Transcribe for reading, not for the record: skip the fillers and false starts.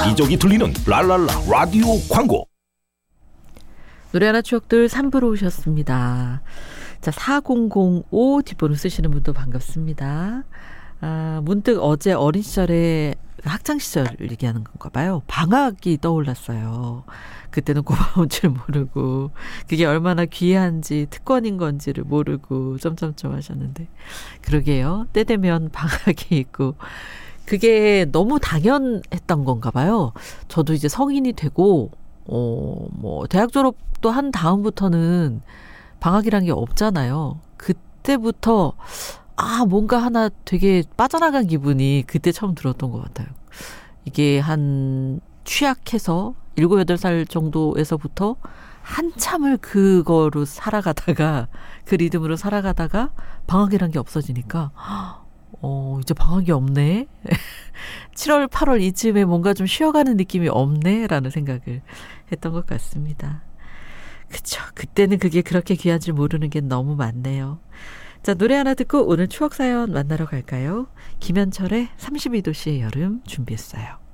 여기저기 들리는 랄랄라 라디오 광고. 노래하나 추억들 3부로 오셨습니다. 자, 4005 뒷번호 쓰시는 분도 반갑습니다. 문득 어제 어린 시절에 학창 시절 얘기하는 건가 봐요. 방학이 떠올랐어요. 그때는 고마운 줄 모르고 그게 얼마나 귀한지 특권인 건지를 모르고 점점점 하셨는데, 그러게요. 때 되면 방학이 있고 그게 너무 당연했던 건가 봐요. 저도 이제 성인이 되고 대학 졸업도 한 다음부터는 방학이란 게 없잖아요. 그때부터 뭔가 하나 되게 빠져나간 기분이 그때 처음 들었던 것 같아요. 이게 한 취약해서 7, 8살 정도에서부터 한참을 그거로 살아가다가 그 리듬으로 살아가다가 방학이란 게 없어지니까 이제 방학이 없네. 7월, 8월 이쯤에 뭔가 좀 쉬어가는 느낌이 없네 라는 생각을 했던 것 같습니다. 그쵸. 그때는 그게 그렇게 귀한 줄 모르는 게 너무 많네요. 자, 노래 하나 듣고 오늘 추억사연 만나러 갈까요? 김현철의 32도씨의 여름 준비했어요.